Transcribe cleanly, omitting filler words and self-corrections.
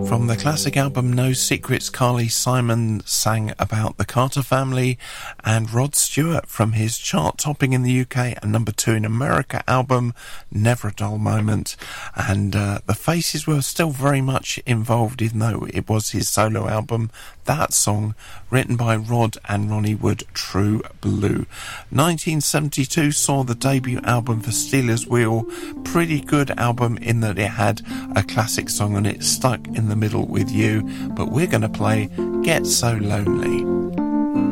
From the classic album No Secrets, Carly Simon sang about the Carter family, and Rod Stewart from his chart-topping in the UK and number 2 in America album Never a Dull Moment. And the Faces were still very much involved, even though it was his solo album. That song, written by Rod and Ronnie Wood, True Blue. 1972 saw the debut album for Stealers Wheel. Pretty good album in that it had a classic song on it, Stuck in the Middle with You. But we're going to play Get So Lonely.